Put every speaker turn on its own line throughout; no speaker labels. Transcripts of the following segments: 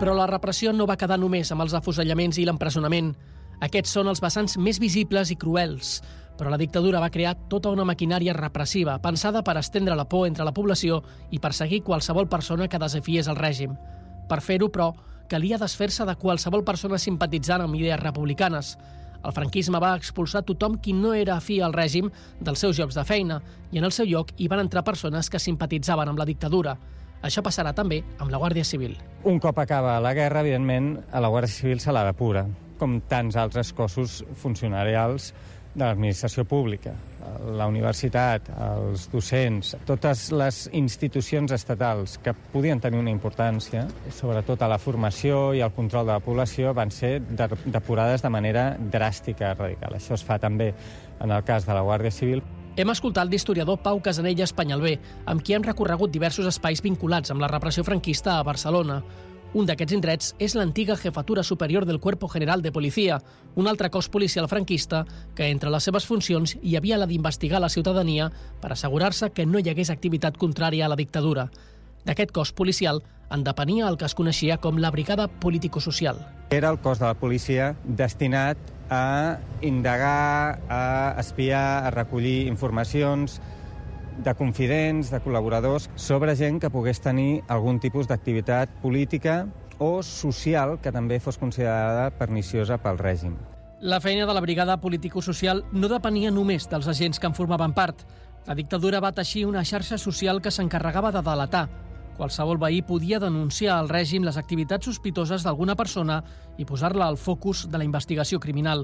Però la repressió no va quedar només amb els afusellaments i l'empresonament. Aquests són els vessants més visibles i cruels. Però la dictadura va crear tota una maquinària repressiva pensada per estendre la por entre la població i perseguir qualsevol persona que desafiés el règim. Per fer-ho, però, calia desfer-se de qualsevol persona simpatitzant amb idees republicanes. El franquisme va expulsar tothom qui no era afí al règim dels seus llocs de feina i en el seu lloc hi van entrar persones que simpatitzaven amb la dictadura. Això passarà també amb la Guàrdia Civil.
Un cop acaba la guerra, evidentment, a la Guàrdia Civil se la depura, com tants altres cossos funcionarials de l'administració pública. La universitat, els docents, totes les institucions estatals que podien tenir una importància, sobretot a la formació i al control de la població, van ser depurades de manera dràstica, radical. Això es fa també en el cas de la Guàrdia Civil.
Hem escoltat l'historiador Pau Casanellas Penyalbé, amb qui hem recorregut diversos espais vinculats amb la repressió franquista a Barcelona. Un d'aquests indrets és l'antiga Jefatura Superior del Cuerpo General de Policía, un altre cos policial franquista que, entre les seves funcions, hi havia la d'investigar la ciutadania per assegurar-se que no hi hagués activitat contrària a la dictadura. D'aquest cos policial en depenia el que es coneixia com la Brigada Político-Social.
Era el cos de la policia destinat a indagar, a espiar, a recollir informacions de confidents, de col·laboradors, sobre gent que pogués tenir algun tipus d'activitat política o social que també fos considerada perniciosa pel règim.
La feina de la Brigada Político-Social no depenia només dels agents que en formaven part. La dictadura va teixir una xarxa social que s'encarregava de delatar. Qualsevol veí podia denunciar al règim les activitats sospitoses d'alguna persona i posar-la al focus de la investigació criminal.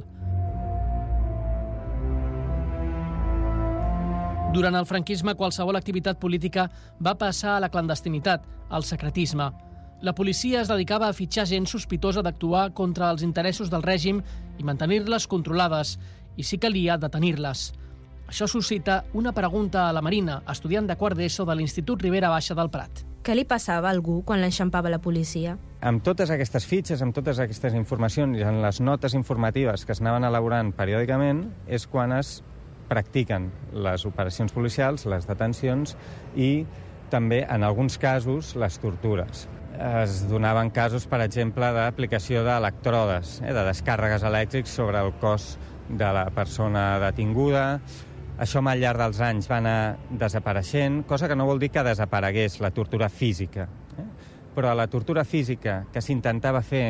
Durant el franquisme, qualsevol activitat política va passar a la clandestinitat, al secretisme. La policia es dedicava a fitxar gent sospitosa d'actuar contra els interessos del règim i mantenir-les controlades, i, si calia, detenir-les. Això suscita una pregunta a la Marina, estudiant de quart d'ESO de l'Institut Ribera Baixa del Prat.
Què li passava a algú quan l'enxampava la policia?
Amb totes aquestes fitxes, amb totes aquestes informacions i en les notes informatives que es anaven elaborant periòdicament, és quan es practiquen les operacions policials, les detencions i també, en alguns casos, les tortures. Es donaven casos, per exemple, d'aplicació d'electrodes, de descàrregues elèctrics sobre el cos de la persona detinguda. Això al llarg dels anys va anar desapareixent, cosa que no vol dir que desaparegués la tortura física. Però la tortura física que s'intentava fer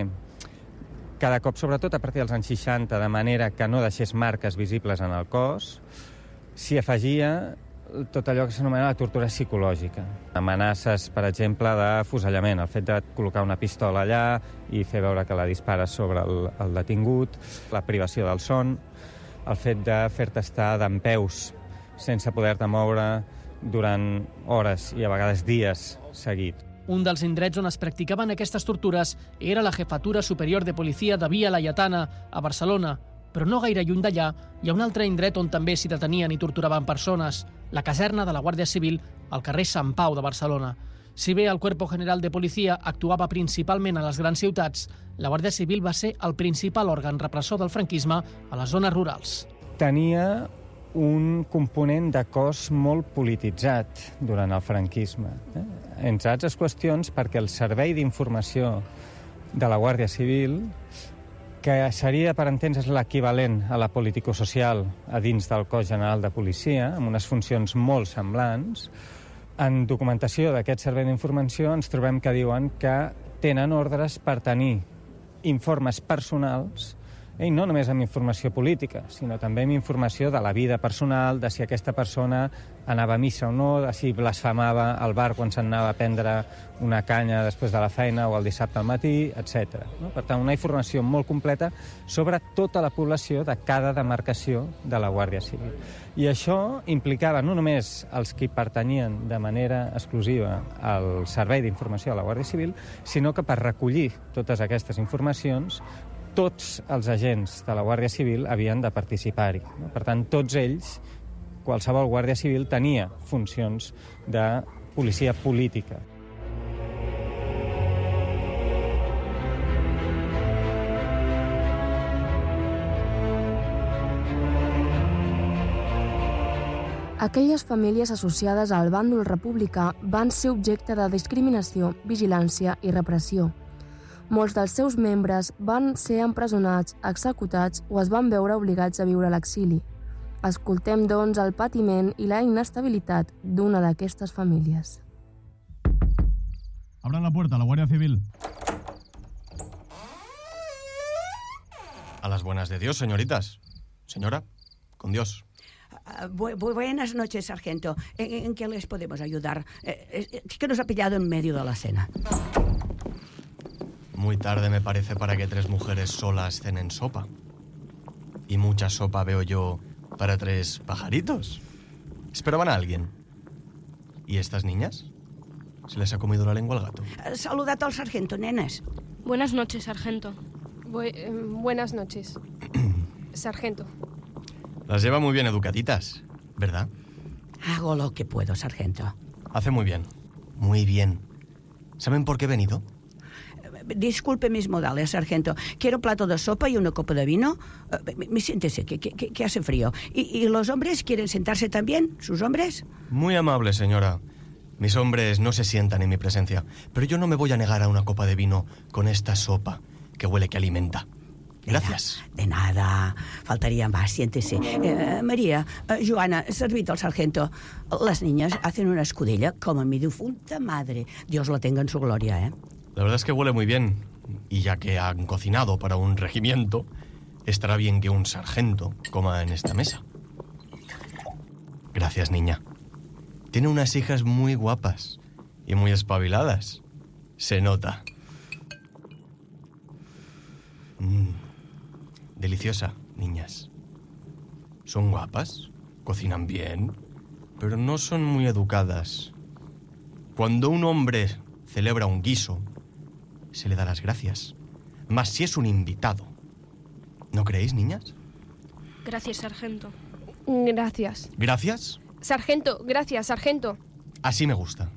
cada cop, sobretot a partir dels anys 60, de manera que no deixés marques visibles en el cos, s'hi afegia tot allò que s'anomena la tortura psicològica. Amenaces, per exemple, d'afusellament, el fet de col·locar una pistola allà i fer veure que la dispares sobre el detingut, la privació del son, el fet de fer-te estar dempeus sense poder-te moure durant hores i a vegades dies seguits.
Un dels indrets on es practicaven aquestes tortures era la Jefatura Superior de Policía de Via Laietana, a Barcelona. Però no gaire lluny d'allà hi ha un altre indret on també s'hi detenien i torturaven persones, la caserna de la Guàrdia Civil al carrer Sant Pau de Barcelona. Si bé el Cuerpo General de Policía actuava principalment a les grans ciutats, la Guàrdia Civil va ser el principal òrgan repressor del franquisme a les zones rurals.
Tenia un component de cos molt polititzat durant el franquisme, entre altres qüestions perquè el servei d'informació de la Guàrdia Civil, que seria, per entendre's, l'equivalent a la político-social a dins del cos general de policia, amb unes funcions molt semblants, en documentació d'aquest servei d'informació ens trobem que diuen que tenen ordres per tenir informes personals, i no només amb informació política, sinó també amb informació de la vida personal, de si aquesta persona anava a missa o no, de si blasfemava al bar quan s'anava a prendre una canya després de la feina o el dissabte al matí, etc. Per tant, una informació molt completa sobre tota la població de cada demarcació de la Guàrdia Civil. I això implicava no només els que pertanyien de manera exclusiva al servei d'informació de la Guàrdia Civil, sinó que per recollir totes aquestes informacions tots els agents de la Guàrdia Civil havien de participar-hi. Per tant, tots ells, qualsevol Guàrdia Civil, tenia funcions de policia política.
Aquelles famílies associades al bàndol republicà van ser objecte de discriminació, vigilància i repressió. Molts dels seus membres van ser empresonats, executats o es van veure obligats a viure a l'exili. Escoltem, doncs, el patiment i la inestabilitat d'una d'aquestes famílies.
Abran la puerta, la Guardia Civil.
A las buenas de Dios, señoritas. Señora, con Dios.
Buenas noches, sargento. ¿En qué les podemos ayudar? Es que nos ha pillado en medio de la cena.
Muy tarde me parece para que 3 mujeres solas cenen sopa. Y mucha sopa veo yo para 3 pajaritos. ¿Esperaban a alguien? ¿Y estas niñas? ¿Se les ha comido la lengua al gato?
Saludad al sargento, nenes.
Buenas noches, sargento.
Buenas noches, sargento.
Las lleva muy bien educaditas, ¿verdad?
Hago lo que puedo, sargento.
Hace muy bien. Muy bien. ¿Saben por qué he venido?
Disculpe mis modales, sargento. Quiero plato de sopa y una copa de vino. Siéntese, que hace frío. ¿Y los hombres quieren sentarse también? ¿Sus hombres?
Muy amable, señora. Mis hombres no se sientan en mi presencia, pero yo no me voy a negar a una copa de vino con esta sopa que huele que alimenta. Gracias.
De nada. Faltaría más. Siéntese. María, Joana, servid al sargento. Las niñas hacen una escudella como mi difunta madre. Dios la tenga en su gloria, ¿eh?
La verdad es que huele muy bien. Y ya que han cocinado para un regimiento, estará bien que un sargento coma en esta mesa. Gracias, niña. Tiene unas hijas muy guapas y muy espabiladas. Se nota. Deliciosa, niñas. Son guapas, cocinan bien, pero no son muy educadas. Cuando un hombre celebra un guiso, se le da las gracias. Más si es un invitado. ¿No creéis, niñas?
Gracias, sargento.
Gracias.
¿Gracias?
Sargento, gracias, sargento.
Así me gusta.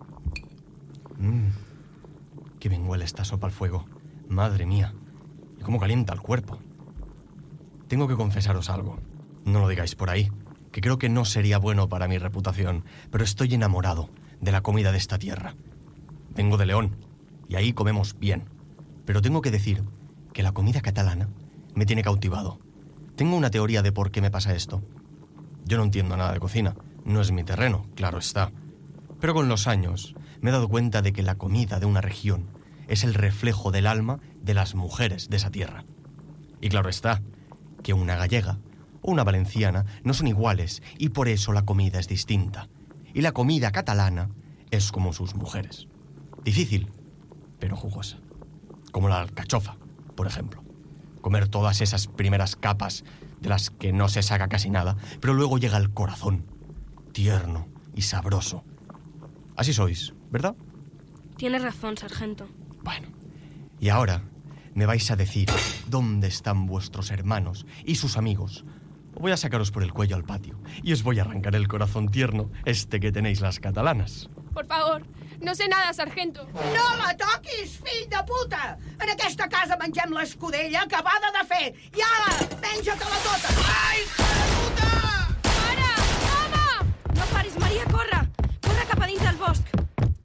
Qué bien huele esta sopa al fuego. Madre mía. Y cómo calienta el cuerpo. Tengo que confesaros algo. No lo digáis por ahí, que creo que no sería bueno para mi reputación, pero estoy enamorado de la comida de esta tierra. Vengo de León, y ahí comemos bien. Pero tengo que decir que la comida catalana me tiene cautivado. Tengo una teoría de por qué me pasa esto. Yo no entiendo nada de cocina. No es mi terreno, claro está. Pero con los años me he dado cuenta de que la comida de una región es el reflejo del alma de las mujeres de esa tierra. Y claro está, que una gallega o una valenciana no son iguales y por eso la comida es distinta. Y la comida catalana es como sus mujeres. Difícil, pero jugosa. Como la alcachofa, por ejemplo. Comer todas esas primeras capas de las que no se saca casi nada, pero luego llega el corazón, tierno y sabroso. Así sois, ¿verdad?
Tiene razón, sargento.
Bueno, y ahora me vais a decir dónde están vuestros hermanos y sus amigos. Voy a sacaros por el cuello al patio y os voy a arrancar el corazón tierno que tenéis las catalanas.
Por favor, no sé nada, sargento.
No la toquis, fill de puta! En aquesta casa mengem l'escudella acabada de fer. I ara, menja-te-la tota! Ai, puta!
Para! Home! No paris, Maria, corre! Corre cap a dins del bosc.